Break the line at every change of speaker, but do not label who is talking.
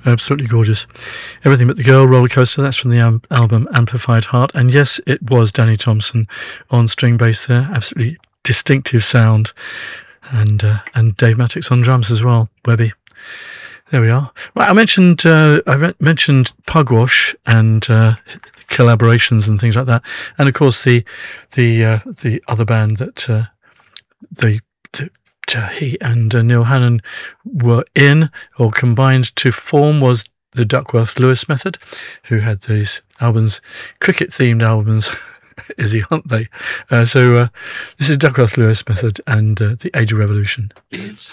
Absolutely gorgeous. Everything But the Girl, Roller Coaster, that's from the album Amplified Heart. And yes, it was Danny Thompson on string bass there. Absolutely distinctive sound. And Dave Mattox on drums as well. Webby. There we are. Right, I mentioned Pugwash and collaborations and things like that. And of course the other band that he and Neil Hannon were in or combined to form was the Duckworth-Lewis Method, who had these albums, cricket-themed albums, aren't they? So this is Duckworth-Lewis Method and The Age of Revolution.
It's